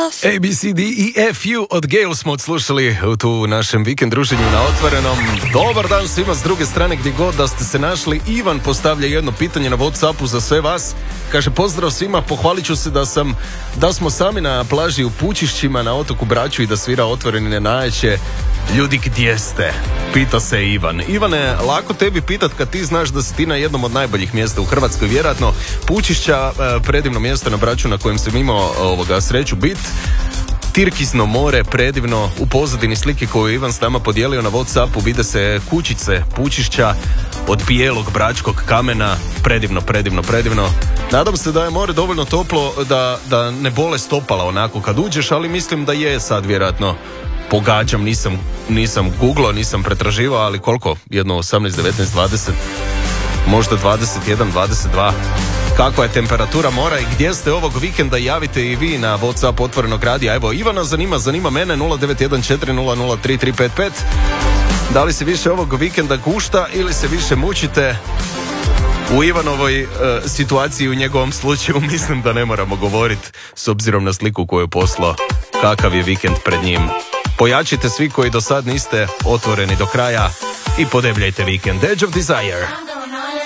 Us. A, B, C, D, E, F, U od Gale smo odslušali u tu našem vikend druženju na Otvorenom. Dobar dan svima s druge strane gdje god da ste se našli. Ivan postavlja jedno pitanje na WhatsAppu za sve vas. Kaže, pozdrav svima, pohvalit ću se da smo sami na plaži u Pučišćima na otoku Braču i da svira Otvoreni ne najeće. Ljudi, gdje ste? Pita se Ivan. Ivane, lako tebi pitat kad ti znaš da si ti na jednom od najboljih mjesta u Hrvatskoj, vjerojatno Pučišća, predivno mjesto na Braču na kojem sam imao sreću bit. Tirkizno more, predivno, u pozadini slike koju je Ivan s nama podijelio na WhatsAppu vide se kućice Pučišća od bijelog bračkog kamena, predivno. Nadam se da je more dovoljno toplo da ne bole stopala onako kad uđeš, ali mislim da je sad vjerojatno. Pogađam, nisam googlao, nisam pretraživao, ali koliko? Jedno 18, 19, 20, možda 21, 22. Kakva je temperatura mora i gdje ste ovog vikenda? Javite i vi na WhatsApp Otvorenog radija. Evo, Ivana zanima mene 0914003355. Da li se više ovog vikenda gušta ili se više mučite? U Ivanovoj situaciji, u njegovom slučaju, mislim da ne moramo govoriti s obzirom na sliku koju je poslao. Kakav je vikend pred njim. Pojačite svi koji do sad niste otvoreni do kraja i podebljajte vikend. Edge of Desire.